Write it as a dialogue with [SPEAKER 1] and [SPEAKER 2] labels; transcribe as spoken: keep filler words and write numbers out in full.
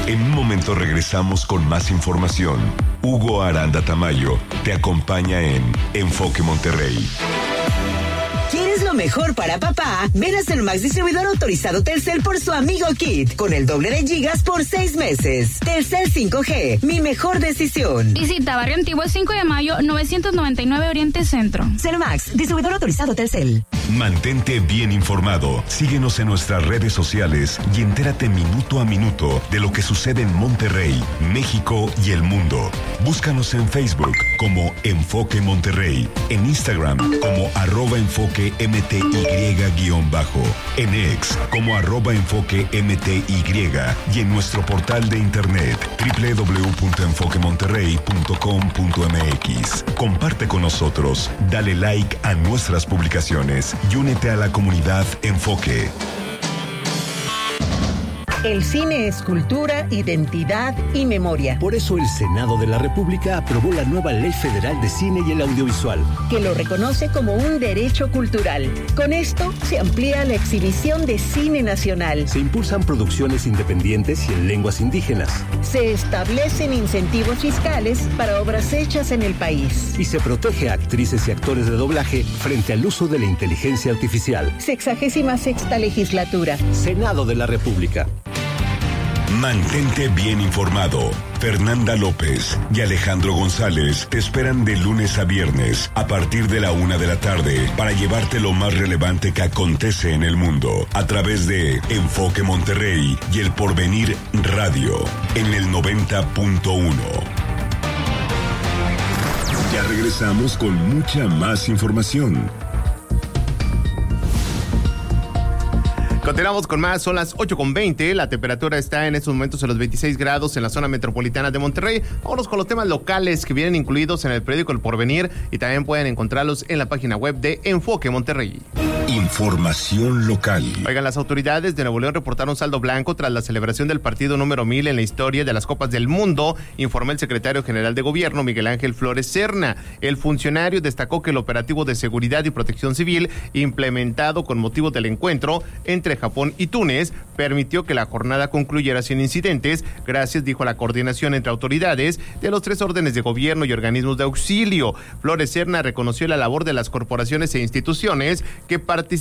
[SPEAKER 1] En un momento regresamos con más información. Hugo Aranda Tamayo te acompaña en Enfoque Monterrey.
[SPEAKER 2] ¿Quieres lo mejor para papá? Ven a Celmax, distribuidor autorizado Telcel por su amigo Kit, con el doble de gigas por seis meses. Telcel cinco G, mi mejor decisión.
[SPEAKER 3] Visita Barrio Antiguo cinco de mayo, novecientos noventa y nueve Oriente Centro.
[SPEAKER 2] Celmax, distribuidor autorizado Telcel.
[SPEAKER 1] Mantente bien informado. Síguenos en nuestras redes sociales y entérate minuto a minuto de lo que sucede en Monterrey, México y el mundo. Búscanos en Facebook como Enfoque Monterrey, en Instagram como arroba enfoque M T Y guión bajo, en X como arroba enfoque M T Y y en nuestro portal de internet doble u doble u doble u punto enfoque monterrey punto com punto m x. Comparte con nosotros, dale like a nuestras publicaciones y únete a la comunidad Enfoque.
[SPEAKER 4] El cine es cultura, identidad y memoria.
[SPEAKER 5] Por eso el Senado de la República aprobó la nueva Ley Federal de Cine y el Audiovisual,
[SPEAKER 4] que lo reconoce como un derecho cultural. Con esto se amplía la exhibición de cine nacional.
[SPEAKER 5] Se impulsan producciones independientes y en lenguas indígenas.
[SPEAKER 4] Se establecen incentivos fiscales para obras hechas en el país.
[SPEAKER 5] Y se protege a actrices y actores de doblaje frente al uso de la inteligencia artificial.
[SPEAKER 4] Sexagésima sexta legislatura.
[SPEAKER 5] Senado de la República.
[SPEAKER 1] Mantente bien informado. Fernanda López y Alejandro González te esperan de lunes a viernes a partir de la una de la tarde para llevarte lo más relevante que acontece en el mundo a través de Enfoque Monterrey y El Porvenir Radio en el noventa punto uno. Ya regresamos con mucha más información.
[SPEAKER 6] Continuamos con más, son las ocho con veinte, la temperatura está en estos momentos en los veintiséis grados en la zona metropolitana de Monterrey. Vámonos con los temas locales que vienen incluidos en el periódico El Porvenir y también pueden encontrarlos en la página web de Enfoque Monterrey.
[SPEAKER 1] Información local.
[SPEAKER 6] Oigan, las autoridades de Nuevo León reportaron saldo blanco tras la celebración del partido número mil en la historia de las Copas del Mundo, informó el secretario general de Gobierno, Miguel Ángel Flores Serna. El funcionario destacó que el operativo de seguridad y protección civil implementado con motivo del encuentro entre Japón y Túnez permitió que la jornada concluyera sin incidentes, gracias, dijo, a la coordinación entre autoridades de los tres órdenes de gobierno y organismos de auxilio. Flores Serna reconoció la labor de las corporaciones e instituciones que participaron